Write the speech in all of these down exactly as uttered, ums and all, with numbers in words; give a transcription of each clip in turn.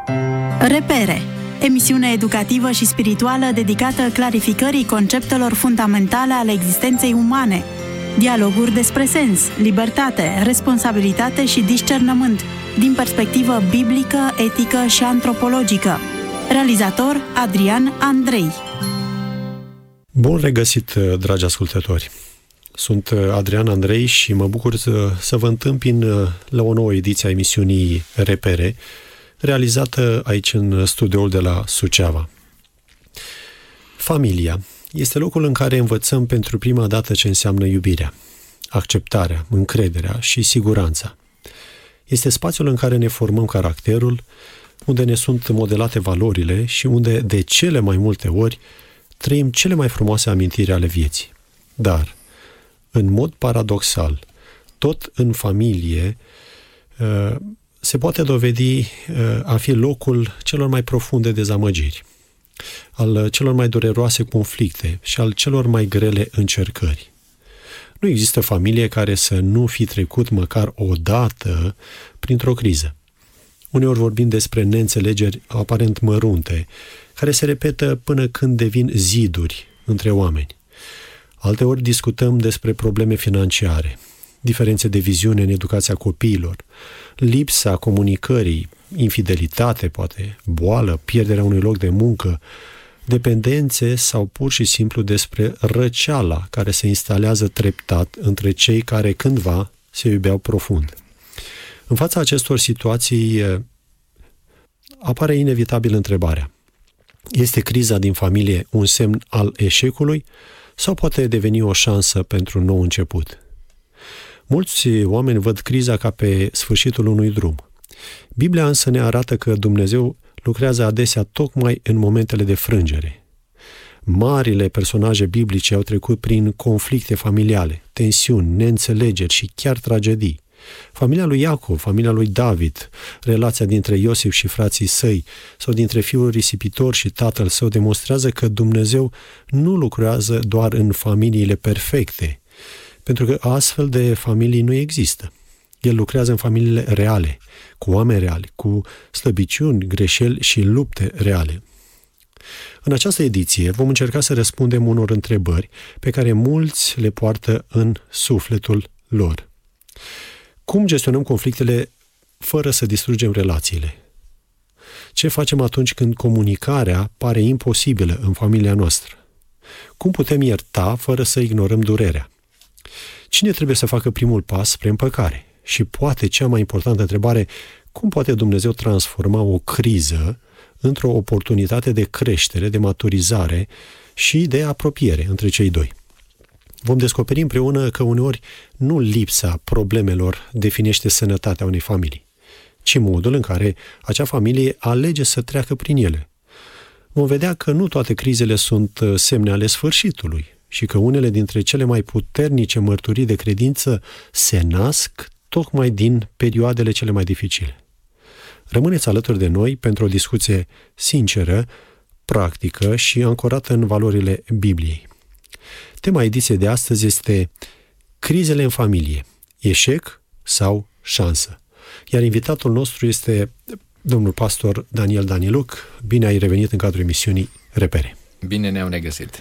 Repere. Emisiune educativă și spirituală dedicată clarificării conceptelor fundamentale ale existenței umane. Dialoguri despre sens, libertate, responsabilitate și discernământ, din perspectivă biblică, etică și antropologică. Realizator Adrian Andrei. Bun regăsit, dragi ascultători! Sunt Adrian Andrei și mă bucur să, să vă întâmpin la o nouă ediție a emisiunii Repere, realizată aici în studioul de la Suceava. Familia este locul în care învățăm pentru prima dată ce înseamnă iubirea, acceptarea, încrederea și siguranța. Este spațiul în care ne formăm caracterul, unde ne sunt modelate valorile și unde, de cele mai multe ori, trăim cele mai frumoase amintiri ale vieții. Dar, în mod paradoxal, tot în familie se poate dovedi a fi locul celor mai profunde dezamăgiri, al celor mai dureroase conflicte și al celor mai grele încercări. Nu există familie care să nu fi trecut măcar o dată printr-o criză. Uneori vorbim despre neînțelegeri aparent mărunte, care se repetă până când devin ziduri între oameni. Alteori discutăm despre probleme financiare, diferențe de viziune în educația copiilor, lipsa comunicării, infidelitate, poate, boală, pierderea unui loc de muncă, dependențe sau pur și simplu despre răceala care se instalează treptat între cei care cândva se iubeau profund. În fața acestor situații apare inevitabil întrebarea: este criza din familie un semn al eșecului sau poate deveni o șansă pentru un nou început? Mulți oameni văd criza ca pe sfârșitul unui drum. Biblia însă ne arată că Dumnezeu lucrează adesea tocmai în momentele de frângere. Marile personaje biblice au trecut prin conflicte familiale, tensiuni, neînțelegeri și chiar tragedii. Familia lui Iacov, familia lui David, relația dintre Iosif și frații săi sau dintre fiul risipitor și tatăl său demonstrează că Dumnezeu nu lucrează doar în familiile perfecte, pentru că astfel de familii nu există. El lucrează în familiile reale, cu oameni reali, cu slăbiciuni, greșeli și lupte reale. În această ediție vom încerca să răspundem unor întrebări pe care mulți le poartă în sufletul lor. Cum gestionăm conflictele fără să distrugem relațiile? Ce facem atunci când comunicarea pare imposibilă în familia noastră? Cum putem ierta fără să ignorăm durerea? Cine trebuie să facă primul pas spre împăcare? Și poate cea mai importantă întrebare: cum poate Dumnezeu transforma o criză într-o oportunitate de creștere, de maturizare și de apropiere între cei doi? Vom descoperi împreună că uneori nu lipsa problemelor definește sănătatea unei familii, ci modul în care acea familie alege să treacă prin ele. Vom vedea că nu toate crizele sunt semne ale sfârșitului și că unele dintre cele mai puternice mărturii de credință se nasc tocmai din perioadele cele mai dificile. Rămâneți alături de noi pentru o discuție sinceră, practică și ancorată în valorile Bibliei. Tema ediției de astăzi este crizele în familie, eșec sau șansă. Iar invitatul nostru este domnul pastor Daniel Daniluc. Bine ai revenit în cadrul emisiunii Repere. Bine ne-am regăsit.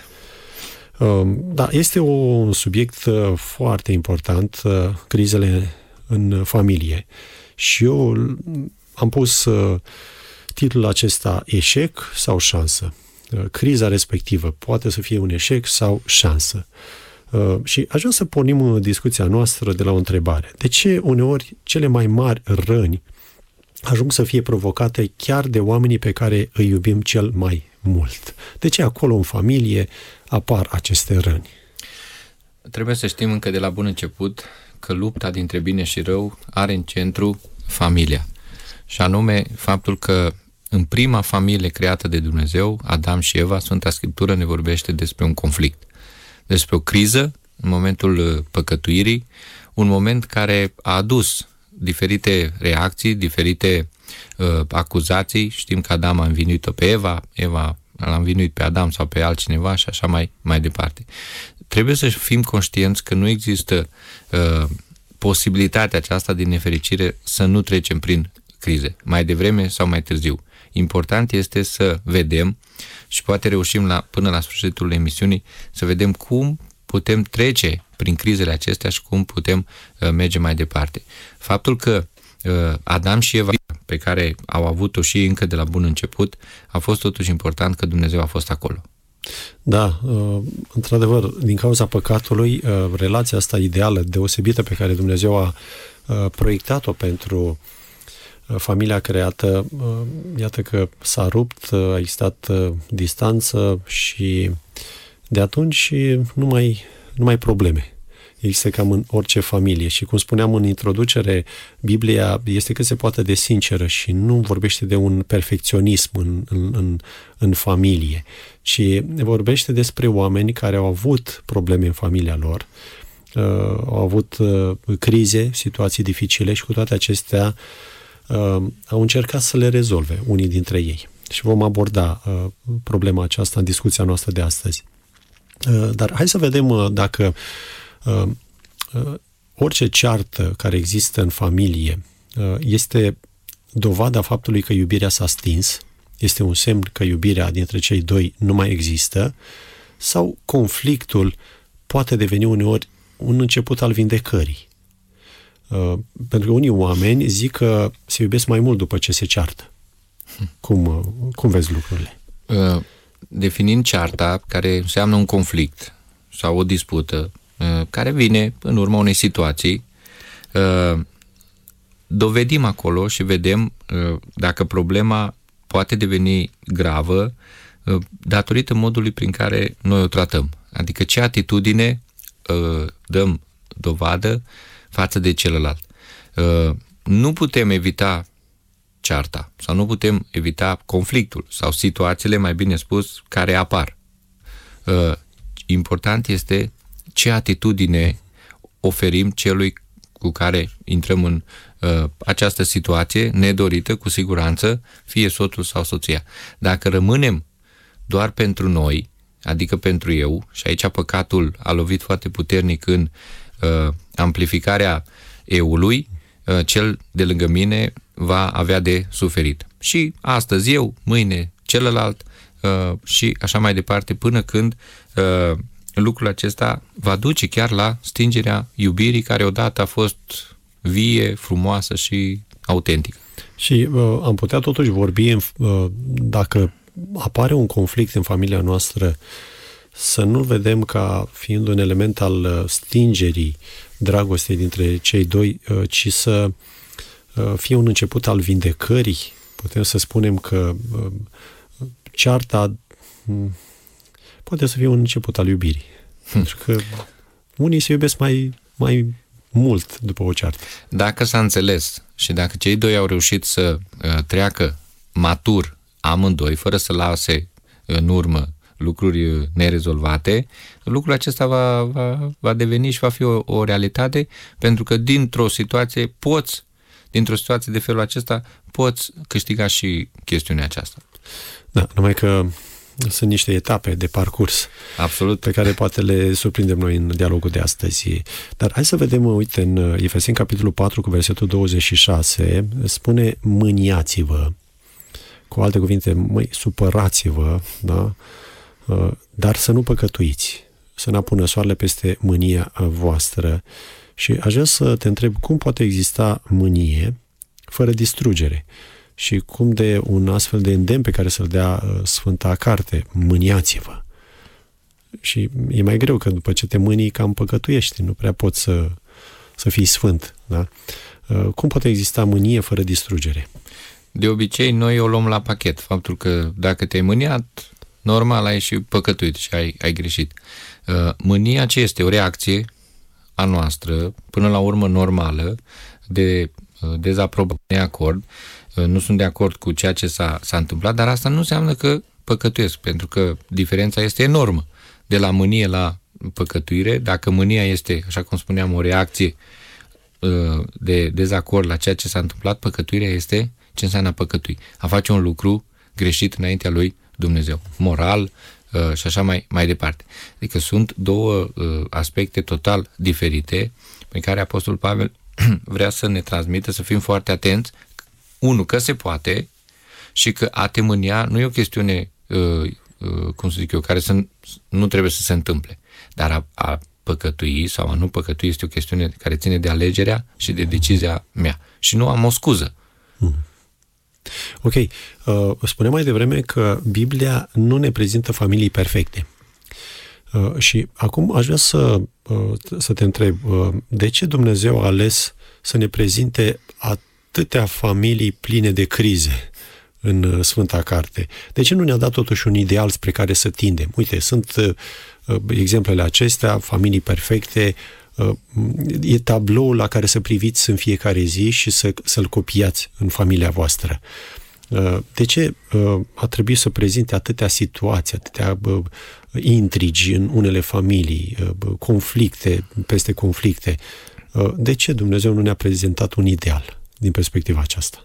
Da, este un subiect foarte important, crizele în familie. Și eu am pus titlul acesta: eșec sau șansă. Criza respectivă poate să fie un eșec sau șansă. Și aș vrea să pornim discuția noastră de la o întrebare. De ce uneori cele mai mari răni ajung să fie provocate chiar de oamenii pe care îi iubim cel mai mult? De ce acolo în familie apar aceste răni? Trebuie să știm încă de la bun început că lupta dintre bine și rău are în centru familia. Și anume faptul că în prima familie creată de Dumnezeu, Adam și Eva, Sfânta Scriptură ne vorbește despre un conflict, despre o criză în momentul păcătuirii, un moment care a adus diferite reacții, diferite uh, acuzații. Știm că Adam a învinuit-o pe Eva, Eva l-a învinuit pe Adam sau pe altcineva și așa mai, mai departe. Trebuie să fim conștienți că nu există uh, posibilitatea aceasta din nefericire să nu trecem prin crize, mai devreme sau mai târziu. Important este să vedem și poate reușim la, până la sfârșitul emisiunii să vedem cum putem trece prin crizele acestea și cum putem uh, merge mai departe. Faptul că uh, Adam și Eva, pe care au avut-o și încă de la bun început, a fost totuși important că Dumnezeu a fost acolo. Da, uh, într-adevăr, din cauza păcatului, uh, relația asta ideală, deosebită pe care Dumnezeu a uh, proiectat-o pentru uh, familia creată, uh, iată că s-a rupt, uh, a existat uh, distanță și de atunci nu mai, nu mai probleme. Există cam în orice familie și, cum spuneam în introducere, Biblia este cât se poate de sinceră și nu vorbește de un perfecționism în, în, în, în familie, ci vorbește despre oameni care au avut probleme în familia lor, uh, au avut uh, crize, situații dificile și cu toate acestea uh, au încercat să le rezolve unii dintre ei. Și vom aborda uh, problema aceasta în discuția noastră de astăzi. Uh, dar hai să vedem uh, dacă Uh, uh, orice ceartă care există în familie uh, este dovada faptului că iubirea s-a stins, este un semn că iubirea dintre cei doi nu mai există, sau conflictul poate deveni uneori un început al vindecării. Uh, pentru că unii oameni zic că se iubesc mai mult după ce se ceartă. Cum, uh, cum vezi lucrurile? Uh, definind cearta, care înseamnă un conflict sau o dispută, care vine în urma unei situații, dovedim acolo și vedem dacă problema poate deveni gravă datorită modului prin care noi o tratăm. Adică ce atitudine dăm dovadă față de celălalt. Nu putem evita cearta sau nu putem evita conflictul sau situațiile, mai bine spus, care apar. Important este ce atitudine oferim celui cu care intrăm în uh, această situație nedorită, cu siguranță, fie soțul sau soția. Dacă rămânem doar pentru noi, adică pentru eu, și aici păcatul a lovit foarte puternic în uh, amplificarea eului, uh, cel de lângă mine va avea de suferit. Și astăzi eu, mâine celălalt uh, și așa mai departe, până când uh, lucrul acesta va duce chiar la stingerea iubirii care odată a fost vie, frumoasă și autentică. Și uh, am putea totuși vorbi, uh, dacă apare un conflict în familia noastră, să nu-l vedem ca fiind un element al stingerii dragostei dintre cei doi, uh, ci să uh, fie un început al vindecării. Putem să spunem că uh, cearta um, poate să fie un început al iubirii. Hm. Pentru că unii se iubesc mai, mai mult după o ceartă. Dacă s-a înțeles și dacă cei doi au reușit să uh, treacă matur amândoi, fără să lase în urmă lucruri nerezolvate, lucrul acesta va, va, va deveni și va fi o, o realitate, pentru că dintr-o situație poți, dintr-o situație de felul acesta, poți câștiga și chestiunea aceasta. Da, numai că sunt niște etape de parcurs. Absolut. Pe care poate le surprindem noi în dialogul de astăzi. Dar hai să vedem, uite, în Efeseni, capitolul patru, cu versetul douăzeci și șase, spune: mâniați-vă. Cu alte cuvinte, măi, supărați-vă, da? Dar să nu păcătuiți, să nu apună soarele peste mânia voastră. Și aș vrea să te întreb, cum poate exista mânie fără distrugere? Și cum de un astfel de îndemn pe care să-l dea Sfânta Carte, mâniați-vă. Și e mai greu, că după ce te mânii, cam păcătuiești, nu prea poți să, să fii sfânt. Da? Cum poate exista mânie fără distrugere? De obicei, noi o luăm la pachet. Faptul că dacă te-ai mâniat, normal ai și păcătuit și ai, ai greșit. Mânia ce este? O reacție a noastră, până la urmă normală, de dezaprobare, neacord. Nu sunt de acord cu ceea ce s-a, s-a întâmplat, dar asta nu înseamnă că păcătuiesc, pentru că diferența este enormă. De la mânie la păcătuire, dacă mânia este, așa cum spuneam, o reacție de dezacord la ceea ce s-a întâmplat, păcătuirea este ce înseamnă a păcătui. A face un lucru greșit înaintea lui Dumnezeu, moral și așa mai, mai departe. Adică sunt două aspecte total diferite pe care Apostolul Pavel vrea să ne transmită, să fim foarte atenți unu, că se poate și că a te mânia nu e o chestiune, uh, uh, cum să zic eu, care să, nu trebuie să se întâmple. Dar a, a păcătui sau a nu păcătui este o chestiune care ține de alegerea și de decizia mea. Și nu am o scuză. Hmm. Ok. Uh, spuneam mai devreme că Biblia nu ne prezintă familii perfecte. Uh, și acum aș vrea să, uh, să te întreb, uh, de ce Dumnezeu a ales să ne prezinte atâtea familii pline de crize în uh, Sfânta Carte? De ce nu ne-a dat totuși un ideal spre care să tindem? Uite, sunt uh, exemplele acestea, familii perfecte, uh, e tabloul la care să priviți în fiecare zi și să, să-l copiați în familia voastră. De ce a trebuit să prezinte atâtea situații, atâtea intrigi în unele familii, conflicte peste conflicte? De ce Dumnezeu nu ne-a prezentat un ideal din perspectiva aceasta?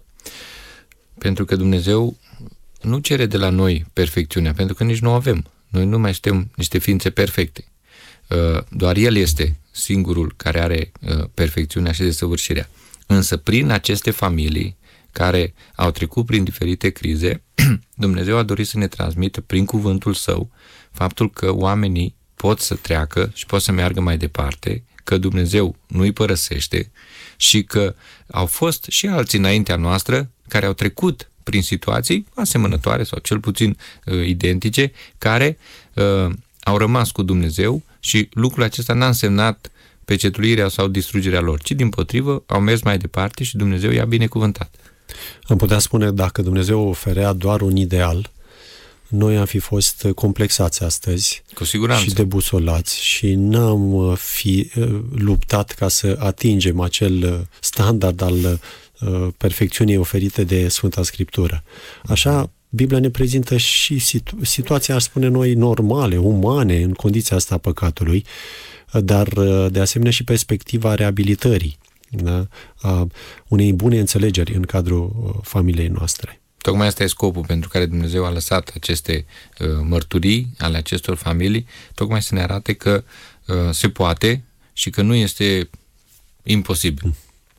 Pentru că Dumnezeu nu cere de la noi perfecțiunea, pentru că nici nu o avem. Noi nu mai suntem niște ființe perfecte. Doar El este singurul care are perfecțiunea și desăvârșirea. Însă prin aceste familii care au trecut prin diferite crize, Dumnezeu a dorit să ne transmită prin cuvântul Său faptul că oamenii pot să treacă și pot să meargă mai departe, că Dumnezeu nu îi părăsește și că au fost și alții înaintea noastră care au trecut prin situații asemănătoare sau cel puțin uh, identice, care uh, au rămas cu Dumnezeu și lucrul acesta n-a însemnat pecetuirea sau distrugerea lor, ci dimpotrivă au mers mai departe și Dumnezeu i-a binecuvântat. Am putea spune, dacă Dumnezeu oferea doar un ideal, noi am fi fost complexați astăzi. Cu siguranță. Și debusolați și n-am fi luptat ca să atingem acel standard al perfecțiunii oferite de Sfânta Scriptură. Așa, Biblia ne prezintă și situ- situația, aș spune noi, normale, umane, în condiția asta a păcatului, dar de asemenea și perspectiva reabilitării, da? A unei bune înțelegeri în cadrul familiei noastre. Tocmai asta e scopul pentru care Dumnezeu a lăsat aceste uh, mărturii ale acestor familii, tocmai să ne arate că uh, se poate și că nu este imposibil.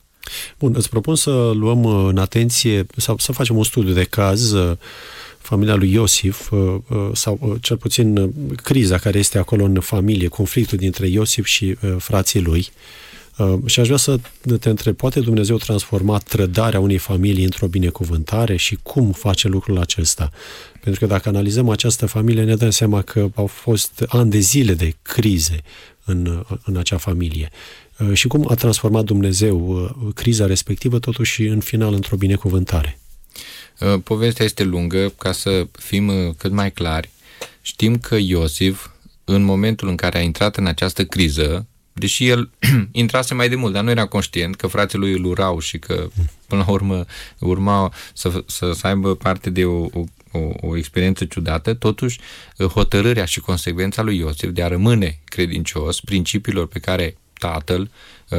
Bun, îți propun să luăm în atenție sau să facem un studiu de caz, familia lui Iosif, sau cel puțin criza care este acolo în familie, conflictul dintre Iosif și frații lui. Și aș vrea să te întreb, poate Dumnezeu transforma trădarea unei familii într-o binecuvântare și cum face lucrul acesta? Pentru că dacă analizăm această familie, ne dăm seama că au fost ani de zile de crize în, în acea familie. Și cum a transformat Dumnezeu criza respectivă, totuși în final într-o binecuvântare? Povestea este lungă, ca să fim cât mai clari. Știm că Iosif, în momentul în care a intrat în această criză, deși el intrase mai de mult, dar nu era conștient că frații lui îl urau și că până la urmă urma să, să, să aibă parte de o, o, o experiență ciudată, totuși hotărârea și consecvența lui Iosif de a rămâne credincios principiilor pe care tatăl,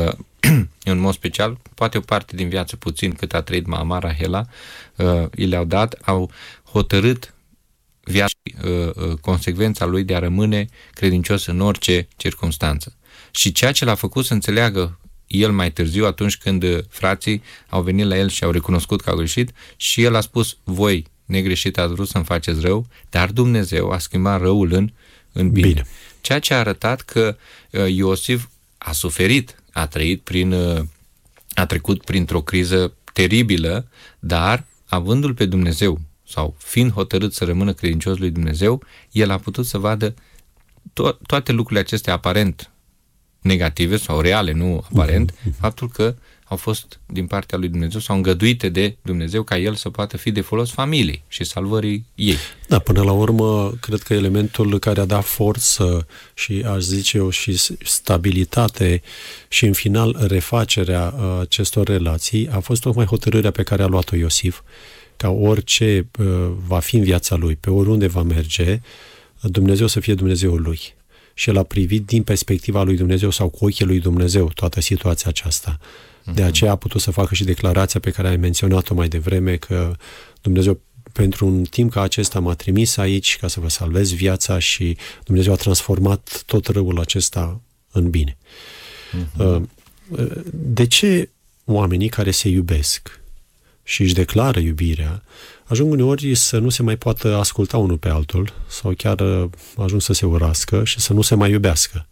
în mod special, poate o parte din viață puțin cât a trăit mama Rahela, i le-au dat, au hotărât viața, consecvența lui de a rămâne credincios în orice circunstanță. Și ceea ce l-a făcut să înțeleagă el mai târziu, atunci când frații au venit la el și au recunoscut că au greșit, și el a spus, voi negreșit ați vrut să-mi faceți rău, dar Dumnezeu a schimbat răul în, în bine. bine. Ceea ce a arătat că Iosif a suferit, a trăit prin, a trecut printr-o criză teribilă, dar avându-l pe Dumnezeu sau fiind hotărât să rămână credincios lui Dumnezeu, el a putut să vadă to- toate lucrurile acestea aparent negative sau reale, nu aparent, uh-huh. faptul că au fost din partea lui Dumnezeu sau îngăduite de Dumnezeu ca el să poată fi de folos familiei și salvării ei. Da, până la urmă, cred că elementul care a dat forță și, aș zice eu, și stabilitate și, în final, refacerea acestor relații a fost tocmai hotărârea pe care a luat-o Iosif, ca orice va fi în viața lui, pe oriunde va merge, Dumnezeu să fie Dumnezeul lui. Și el a privit din perspectiva lui Dumnezeu sau cu ochii lui Dumnezeu toată situația aceasta. De aceea a putut să facă și declarația pe care ai menționat-o mai devreme, că Dumnezeu pentru un timp ca acesta m-a trimis aici ca să vă salvez viața și Dumnezeu a transformat tot răul acesta în bine. Uh-huh. De ce oamenii care se iubesc și își declară iubirea, ajung uneori să nu se mai poată asculta unul pe altul sau chiar ajung să se urască și să nu se mai iubească.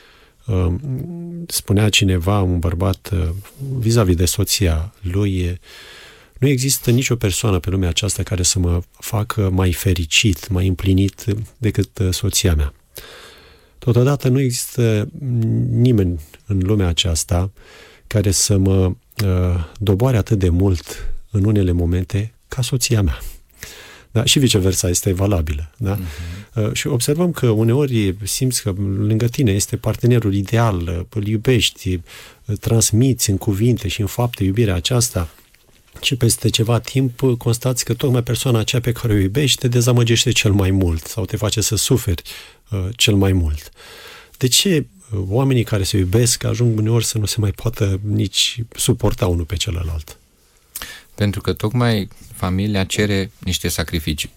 Spunea cineva, un bărbat, vis-a-vis de soția lui, nu există nicio persoană pe lumea aceasta care să mă facă mai fericit, mai împlinit decât soția mea. Totodată nu există nimeni în lumea aceasta care să mă uh, doboare atât de mult în unele momente ca soția mea. Da? Și viceversa este valabilă. Da? Uh-huh. Uh, și observăm că uneori simți că lângă tine este partenerul ideal, îl iubești, transmiți în cuvinte și în fapte iubirea aceasta și peste ceva timp constați că tocmai persoana aceea pe care o iubești te dezamăgește cel mai mult sau te face să suferi uh, cel mai mult. De ce oamenii care se iubesc ajung uneori să nu se mai poată nici suporta unul pe celălalt? Pentru că tocmai familia cere niște sacrificii.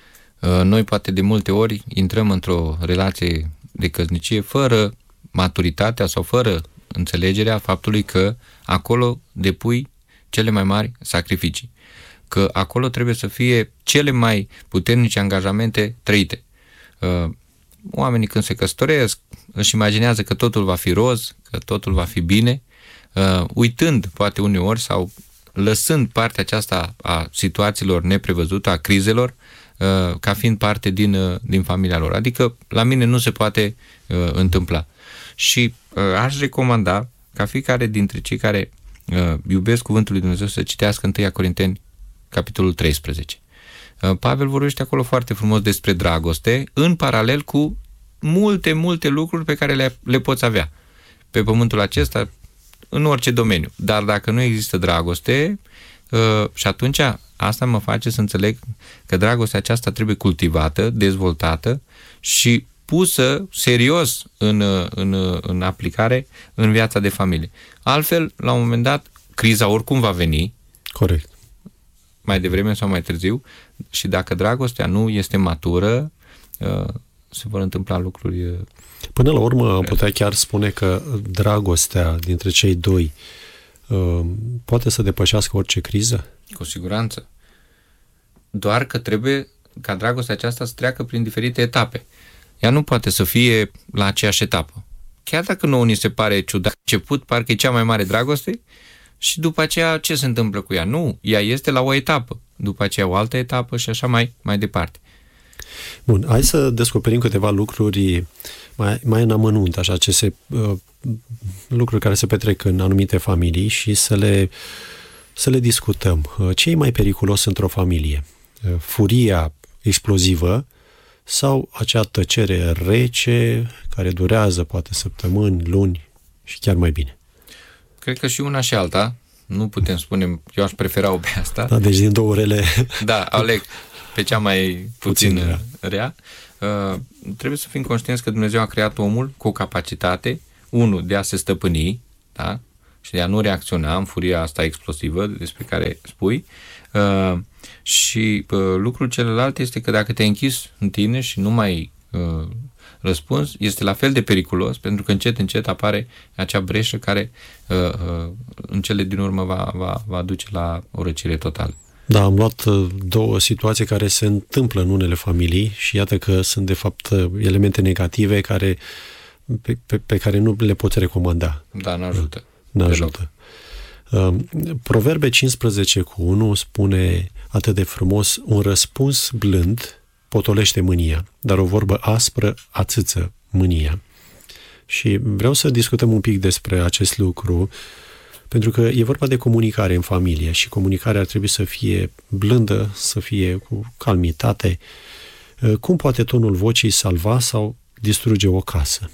Noi poate de multe ori intrăm într-o relație de căsnicie fără maturitatea sau fără înțelegerea faptului că acolo depui cele mai mari sacrificii. Că acolo trebuie să fie cele mai puternice angajamente trăite. Oamenii când se căsătoresc își imaginează că totul va fi roz, că totul va fi bine, uh, uitând poate uneori sau lăsând partea aceasta a situațiilor neprevăzute, a crizelor, uh, ca fiind parte din, uh, din familia lor. Adică la mine nu se poate uh, întâmpla. Și uh, aș recomanda ca fiecare dintre cei care uh, iubesc Cuvântul lui Dumnezeu să citească întâi Corinteni, capitolul treisprezece. Pavel vorbește acolo foarte frumos despre dragoste, în paralel cu multe, multe lucruri pe care le, le poți avea pe pământul acesta, în orice domeniu. Dar dacă nu există dragoste, și atunci asta mă face să înțeleg că dragostea aceasta trebuie cultivată, dezvoltată și pusă serios în, în, în aplicare în viața de familie. Altfel, la un moment dat, criza oricum va veni. Corect. Mai devreme sau mai târziu, și dacă dragostea nu este matură, se vor întâmpla lucruri. Până la urmă am putea chiar spune că dragostea dintre cei doi poate să depășească orice criză? Cu siguranță. Doar că trebuie ca dragostea aceasta să treacă prin diferite etape. Ea nu poate să fie la aceeași etapă. Chiar dacă nouă ni se pare ciudat, început parcă e cea mai mare dragoste, și după aceea ce se întâmplă cu ea? Nu, ea este la o etapă, după aceea o altă etapă și așa mai, mai departe. Bun, hai să descoperim câteva lucruri mai, mai în amănunt, așa, ce se, uh, lucruri care se petrec în anumite familii și să le, să le discutăm. Uh, ce e mai periculos într-o familie? Uh, furia explozivă sau acea tăcere rece care durează poate săptămâni, luni și chiar mai bine? Cred că și una și alta. Nu putem spune, eu aș prefera-o pe asta. Da, deci din două rele... Da, aleg pe cea mai puțin, puțin rea. rea. Uh, trebuie să fim conștienți că Dumnezeu a creat omul cu o capacitate, unul, de a se stăpâni, da? Și de a nu reacționa în furia asta explosivă despre care spui. Uh, și uh, lucrul celălalt este că dacă te-ai închis în tine și nu mai... Uh, răspuns, este la fel de periculos, pentru că încet, încet apare acea breșă care uh, uh, în cele din urmă va, va, va duce la o răcire totală. Da, am luat două situații care se întâmplă în unele familii și iată că sunt de fapt elemente negative care, pe, pe, pe care nu le poți recomanda. Da, nu ajută. Nu ajută. Uh, Proverbe cincisprezece cu unu spune atât de frumos: un răspuns blând potolește mânia, dar o vorbă aspră ațâță mânia. Și vreau să discutăm un pic despre acest lucru, pentru că e vorba de comunicare în familie și comunicarea ar trebui să fie blândă, să fie cu calmitate. Cum poate tonul vocii salva sau distruge o casă?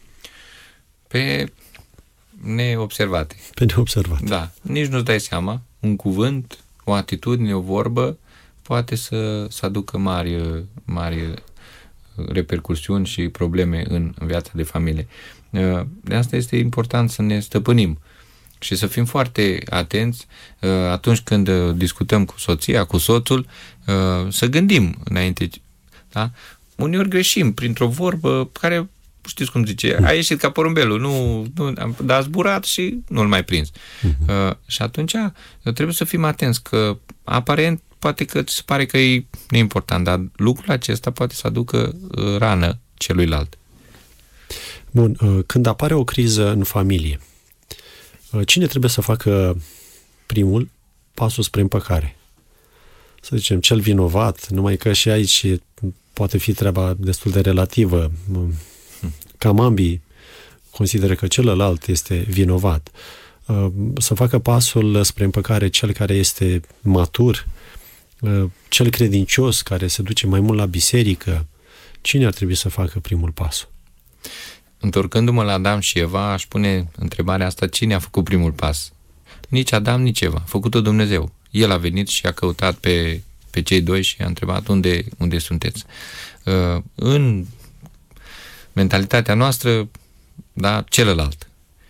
Pe neobservate. Pe neobservate. Da. Nici nu-ți dai seama. Un cuvânt, o atitudine, o vorbă poate să, să aducă mari, mari repercursiuni și probleme în viața de familie. De asta este important să ne stăpânim și să fim foarte atenți atunci când discutăm cu soția, cu soțul, să gândim înainte. Da? Uneori greșim printr-o vorbă care știți cum zice, a ieșit ca porumbelul, nu, nu, dar a zburat și nu-l mai prins. Uh-huh. Uh, și atunci trebuie să fim atenți că aparent poate că ți se pare că e neimportant, dar lucrul acesta poate să aducă uh, rană celuilalt. Bun, uh, când apare o criză în familie, uh, cine trebuie să facă primul pasul spre împăcare? Să zicem, cel vinovat, numai că și aici poate fi treaba destul de relativă. Cam ambii consideră că celălalt este vinovat. Să facă pasul spre împăcare cel care este matur, cel credincios care se duce mai mult la biserică. Cine ar trebui să facă primul pas? Întorcându-mă la Adam și Eva, aș pune întrebarea asta, cine a făcut primul pas? Nici Adam, nici Eva. A făcut-o Dumnezeu. El a venit și a căutat pe, pe cei doi și a întrebat unde, unde sunteți. Uh, în mentalitatea noastră, da, celălalt.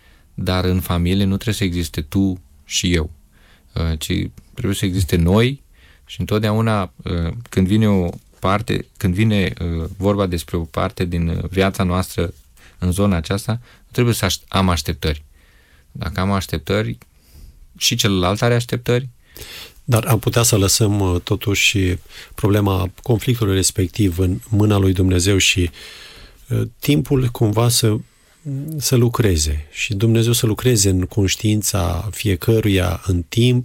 Dar în familie nu trebuie să existe tu și eu, uh, ci trebuie să existe noi și întotdeauna uh, când vine o parte, când vine uh, vorba despre o parte din viața noastră în zona aceasta, trebuie să aș- am așteptări. Dacă am așteptări, și celălalt are așteptări. Dar am putea să lăsăm totuși problema conflictului respectiv în mâna lui Dumnezeu și uh, timpul cumva să, să lucreze și Dumnezeu să lucreze în conștiința fiecăruia în timp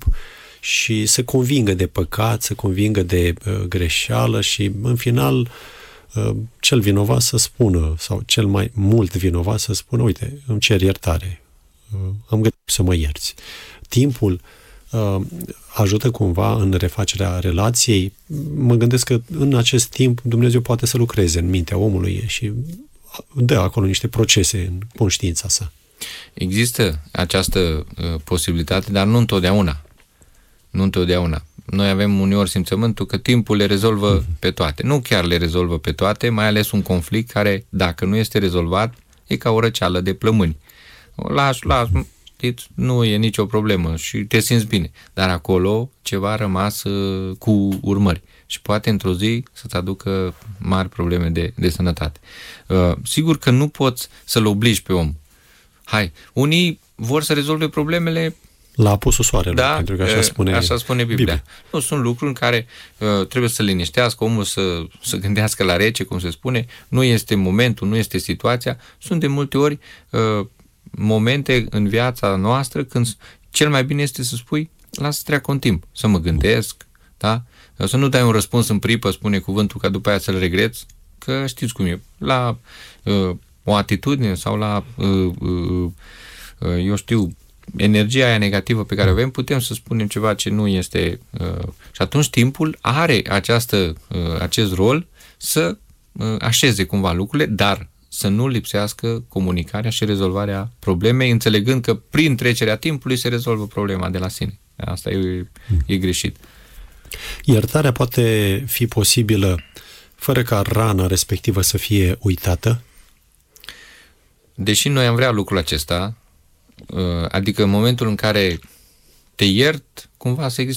și să convingă de păcat, să convingă de uh, greșeală și în final uh, cel vinovat să spună sau cel mai mult vinovat să spună, uite, îmi cer iertare, uh, am găsit să mă ierți. Timpul uh, ajută cumva în refacerea relației. Mă gândesc că în acest timp Dumnezeu poate să lucreze în mintea omului și dă acolo niște procese în conștiința sa. Există această uh, posibilitate, dar nu întotdeauna. Nu întotdeauna. Noi avem uneori simțământul că timpul le rezolvă mm-hmm. pe toate. Nu chiar le rezolvă pe toate, mai ales un conflict care, dacă nu este rezolvat, e ca o răceală de plămâni. O lași, lași, nu e nicio problemă și te simți bine. Dar acolo ceva a rămas uh, cu urmări și poate într-o zi să-ți aducă mari probleme de, de sănătate. Uh, sigur că nu poți să-l obligi pe om. Hai, unii vor să rezolve problemele la apusul soarelui, da, pentru că așa spune, așa spune Biblia. Biblia. Nu, sunt lucruri în care uh, trebuie să liniștească omul, să, să gândească la rece, cum se spune. Nu este momentul, nu este situația. Sunt de multe ori uh, momente în viața noastră când cel mai bine este să spui, lasă să treacă un timp, să mă gândesc, da? Să nu dai un răspuns în pripă, spune cuvântul, ca după aia să-l regreți, că știți cum e. La uh, o atitudine sau la, uh, uh, uh, eu știu, energia aia negativă pe care o avem, putem să spunem ceva ce nu este... Uh, și atunci timpul are această, uh, acest rol să uh, așeze cumva lucrurile, dar să nu lipsească comunicarea și rezolvarea problemei, înțelegând că prin trecerea timpului se rezolvă problema de la sine. Asta e, e greșit. Iertarea poate fi posibilă fără ca rana respectivă să fie uitată? Deși noi am vrea lucrul acesta, adică în momentul în care te iert, cumva să existe